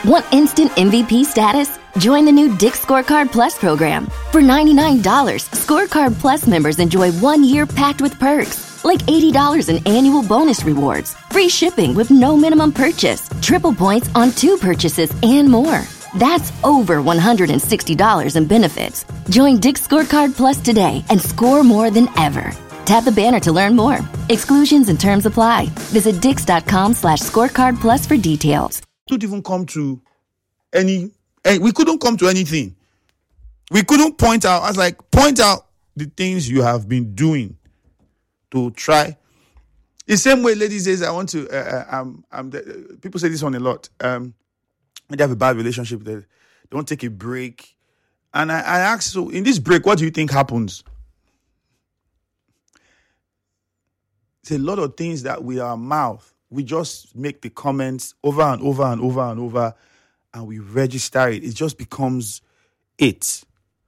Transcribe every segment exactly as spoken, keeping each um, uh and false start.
Want instant M V P status? Join the new Dick's Scorecard Plus program. For ninety-nine dollars, Scorecard Plus members enjoy one year packed with perks, like eighty dollars in annual bonus rewards, free shipping with no minimum purchase, triple points on two purchases, and more. That's over one hundred sixty dollars in benefits. Join Dick's Scorecard Plus today and score more than ever. Tap the banner to learn more. Exclusions and terms apply. Visit dix.com slash scorecard plus for details. Couldn't even come to any, eh, we couldn't come to anything. We couldn't point out, I was like, point out the things you have been doing to try. The same way ladies says, I want to, uh, um, um, the, people say this one a lot. Um, when they have a bad relationship, they don't take a break. And I, I asked, so in this break, what do you think happens? It's a lot of things that with our mouth, we just make the comments over and over and over and over, and we register it. It just becomes it.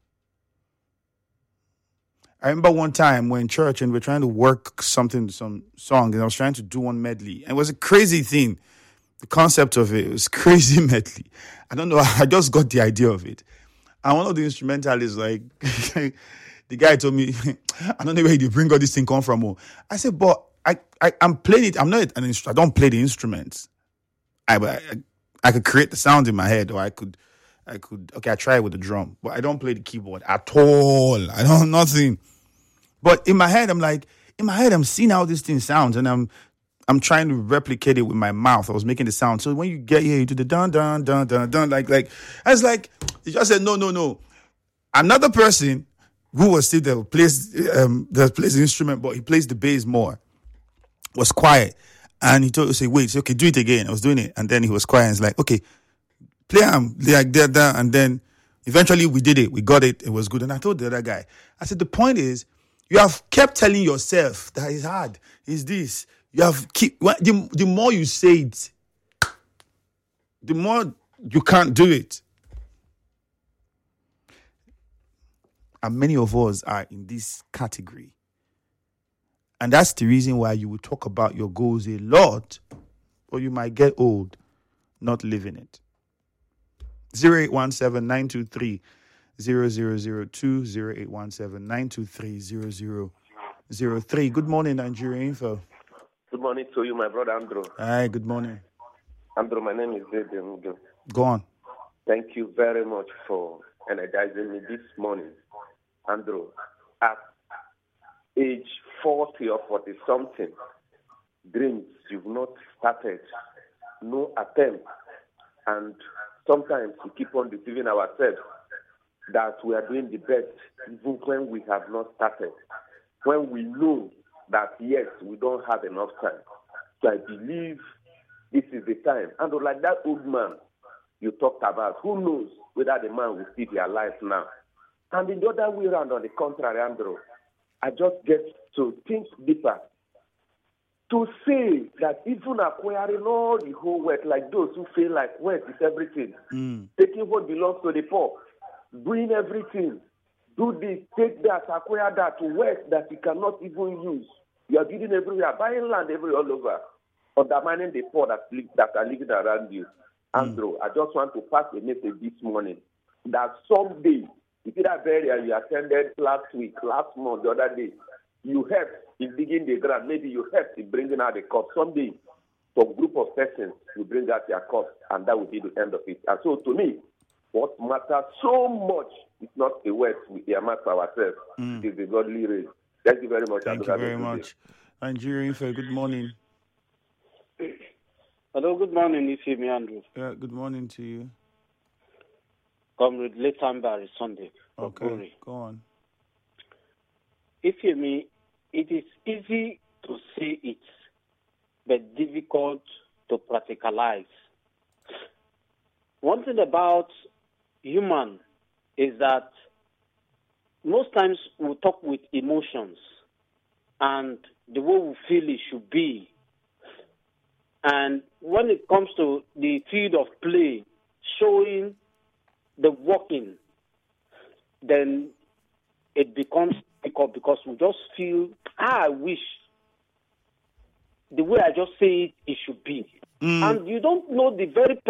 I remember one time we're in church and we're trying to work something, some song, and I was trying to do one medley. And it was a crazy thing. The concept of it, it was crazy medley. I don't know, I just got the idea of it. And one of the instrumentalists, like, the guy told me, I don't know where you bring all this thing come from. Oh. I said, but I, I, I'm playing it. I'm not an instrument. I don't play the instruments. I, I, I could create the sound in my head, or I could, I could, okay, I try it with the drum, but I don't play the keyboard at all. I don't, nothing. But in my head, I'm like, in my head, I'm seeing how this thing sounds, and I'm, I'm trying to replicate it with my mouth. I was making the sound. So when you get here, you do the dun, dun, dun, dun, dun, like, like, I was like, he just said, no, no, no. Another person who was still there plays, um, that plays the instrument, but he plays the bass more, was quiet. And he told me, say, wait, okay, do it again. I was doing it. And then he was quiet and he's like, okay, play him like that, that. And then eventually we did it. We got it. It was good. And I told the other guy, I said, the point is, you have kept telling yourself that it's hard. It's this. You have keep the, the more you say it, the more you can't do it. And many of us are in this category. And that's the reason why you will talk about your goals a lot, or you might get old not living it. zero eight one seven, nine two three, zero zero zero two, zero eight one seven, nine two three, zero zero zero three. Good morning, Nigeria Info. Good morning to you, my brother Andrew. Hi, good morning. Andrew, my name is David. Go on. Thank you very much for energizing me this morning. Andrew, at age forty or forty-something, dreams you've not started, no attempt, and sometimes we keep on deceiving ourselves that we are doing the best even when we have not started, when we know that, yes, we don't have enough time. So I believe this is the time. And like that old man you talked about, who knows whether the man will still be alive now. And in the other way around, on the contrary, Andrew, I just get to think deeper to say that even acquiring all the whole wealth, like those who feel like wealth is everything, mm. taking what belongs to the poor, doing everything, do this, take that, acquire that, wealth that you cannot even use. You are building everywhere, buying land everywhere all over, undermining the poor that, live, that are living around you. Mm. Andrew, I just want to pass a message this morning that someday, if you that burial you attended last week, last month, the other day, you helped in digging the ground. Maybe you helped in bringing out the corpse. Someday, some group of persons will bring out their corpse, and that will be the end of it. And so, to me, what matters so much is not the words we earmark for ourselves. Mm. It is the godly race. Thank you very much. Thank you very much. Nigeria Info, good morning. Hello, good morning, if you me, Andrew. Yeah, good morning to you. Comrade Leighton Barry, Sunday. Okay, Okuri. Go on. If you me, it is easy to say it, but difficult to practicalize. One thing about human is that most times we talk with emotions and the way we feel it should be. And when it comes to the field of play, showing the working, then it becomes difficult because we just feel, ah, I wish the way I just say it, it should be. Mm. And you don't know the very